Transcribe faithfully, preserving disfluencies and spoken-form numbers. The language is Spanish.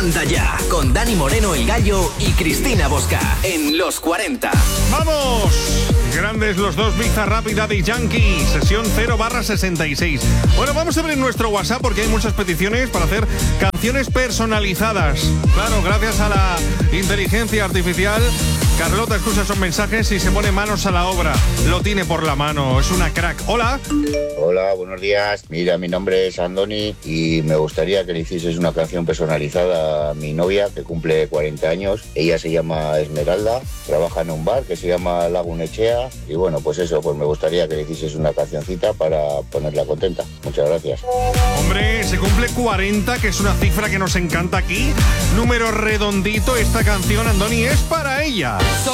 Anda Ya, con Dani Moreno el Gallo y Cristina Bosca, en Los cuarenta. ¡Vamos! Grandes los dos, Bizarrap y Daddy Yankee, sesión cero barra sesenta y seis. Bueno, vamos a abrir nuestro WhatsApp porque hay muchas peticiones para hacer canciones personalizadas. Claro, gracias a la inteligencia artificial, Carlota escucha esos mensajes y se pone manos a la obra. Lo tiene por la mano, es una crack. Hola. Hola, buenos días. Mira, mi nombre es Andoni y me gustaría que le hicieses una canción personalizada a mi novia que cumple cuarenta años. Ella se llama Esmeralda, trabaja en un bar que se llama Lagunechea y bueno, pues eso, pues me gustaría que le hicieses una cancioncita para ponerla contenta. Muchas gracias. Hombre, se cumple cuarenta, que es una cifra que nos encanta aquí. Número redondito, esta canción, Andoni, es para ella.